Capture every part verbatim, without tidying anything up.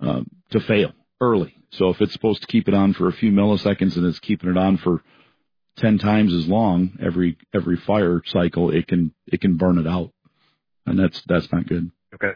uh, to fail early. So if it's supposed to keep it on for a few milliseconds and it's keeping it on for ten times as long every every fire cycle, it can it can burn it out, and that's that's not good. Okay.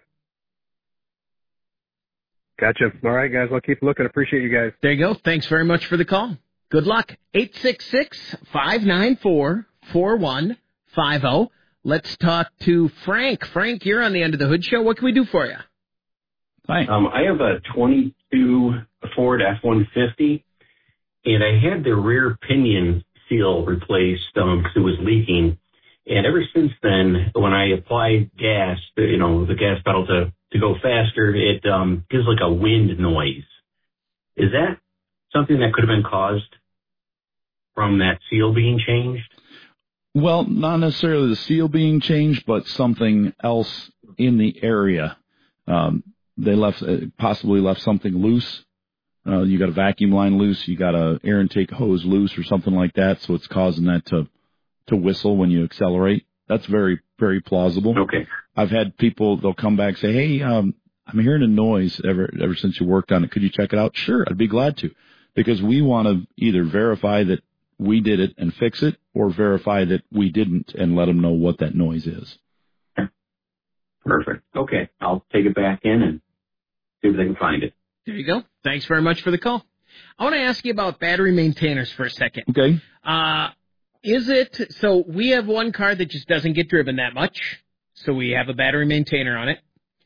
Gotcha. All right, guys. I'll keep looking. Appreciate you guys. There you go. Thanks very much for the call. Good luck. eight six six, five nine four, four one five zero. Let's talk to Frank. Frank, you're on the Under the Hood Show. What can we do for you? Hi. Um, I have a twenty-two Ford F one fifty, and I had the rear pinion seal replaced um, because it was leaking. And ever since then, when I apply gas, you know, the gas pedal to, to go faster, it um, gives like a wind noise. Is that something that could have been caused from that seal being changed? Well, not necessarily the seal being changed, but something else in the area. Um, they left, uh, possibly left something loose. Uh, you got a vacuum line loose, you got a air intake hose loose or something like that, so it's causing that to to whistle when you accelerate. That's very, very plausible. Okay. I've had people, they'll come back and say, hey, um, I'm hearing a noise ever ever since you worked on it. Could you check it out? Sure, I'd be glad to. Because we want to either verify that we did it and fix it, or verify that we didn't and let them know what that noise is. Perfect. Okay. I'll take it back in and see if they can find it. There you go. Thanks very much for the call. I want to ask you about battery maintainers for a second. Okay. Uh, is it, so we have one car that just doesn't get driven that much, so we have a battery maintainer on it.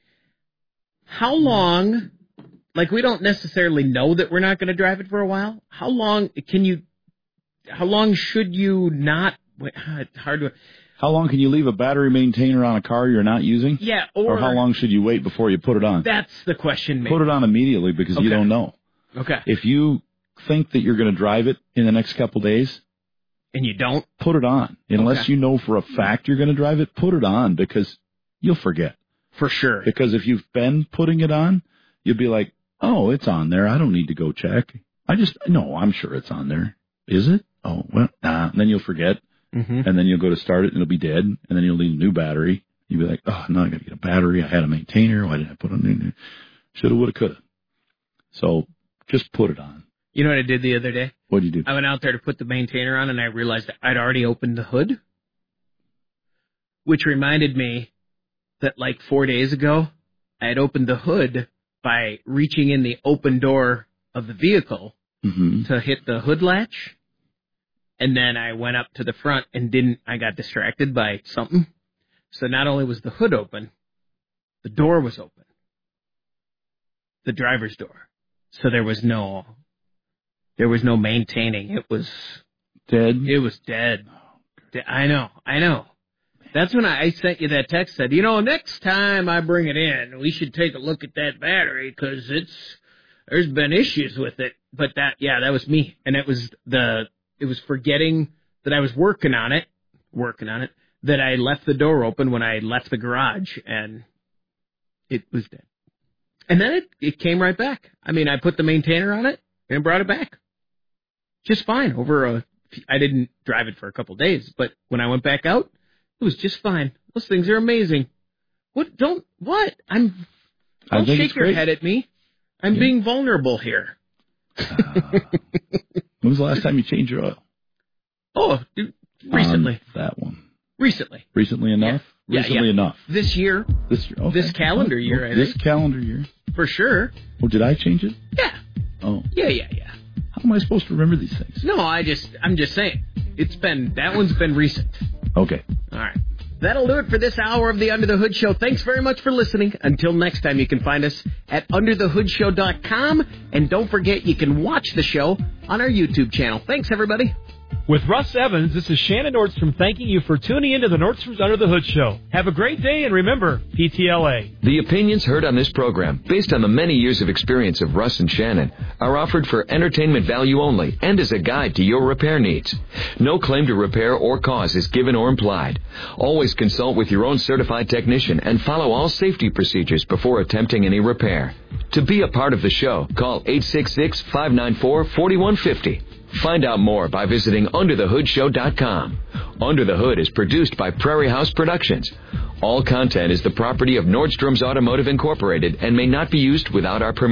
How long, like we don't necessarily know that we're not going to drive it for a while. How long can you, how long should you not, wait, it's hard to, How long can you leave a battery maintainer on a car you're not using? yeah, or, Or how long should you wait before you put it on? That's the question, maybe. Put it on immediately because Okay. you don't know. Okay. If you think that you're going to drive it in the next couple days, And you don't? put it on. Unless Okay. you know for a fact you're going to drive it, put it on because you'll forget. For sure. Because if you've been putting it on, you'll be like, oh, it's on there. I don't need to go check. I just, no, I'm sure it's on there. Is it? Oh, well, nah. And then you'll forget. Mm-hmm. And then you'll go to start it and it'll be dead. And then you'll need a new battery. You'll be like, oh, now I got to get a battery. I had a maintainer. Why didn't I put it on? Shoulda, woulda, coulda. So just put it on. You know what I did the other day? What did you do? I went out there to put the maintainer on, and I realized that I'd already opened the hood, which reminded me that like four days ago, I had opened the hood by reaching in the open door of the vehicle Mm-hmm. to hit the hood latch, and then I went up to the front and didn't, I got distracted by something. So not only was the hood open, the door was open, the driver's door. So there was no, there was no maintaining. It was Dead? It was dead. De- I know, I know. That's when I, I sent you that text, said, you know, next time I bring it in, we should take a look at that battery because it's, there's been issues with it. But that, yeah, that was me. And it was the, it was forgetting that I was working on it, working on it, that I left the door open when I left the garage and it was dead. And then it, it came right back. I mean, I put the maintainer on it and brought it back. Just fine. Over a, I didn't drive it for a couple of days, but when I went back out, it was just fine. Those things are amazing. What, don't, what? I'm, don't shake your great. head at me. I'm yeah. being vulnerable here. Uh, when was the last time you changed your oil? Oh, dude, recently. On that one. Recently. Recently enough? Yeah. Recently yeah, yeah. enough. This year. This year. Okay. This calendar year, I This think. calendar year. For sure. Oh, did I change it? Yeah. Oh. Yeah, yeah, yeah. How am I supposed to remember these things? No, I just, I'm just saying. It's been, that one's been recent. Okay. All right. That'll do it for this hour of the Under the Hood Show. Thanks very much for listening. Until next time, you can find us at under the hood show dot com. And don't forget, you can watch the show on our YouTube channel. Thanks, everybody. With Russ Evans, this is Shannon Nordstrom thanking you for tuning into the Nordstrom's Under the Hood Show. Have a great day, and remember, P T L A. The opinions heard on this program, based on the many years of experience of Russ and Shannon, are offered for entertainment value only and as a guide to your repair needs. No claim to repair or cause is given or implied. Always consult with your own certified technician and follow all safety procedures before attempting any repair. To be a part of the show, call eight six six, five nine four, four one five zero. Find out more by visiting under the hood show dot com. Under the Hood is produced by Prairie House Productions. All content is the property of Nordstrom's Automotive Incorporated and may not be used without our permission.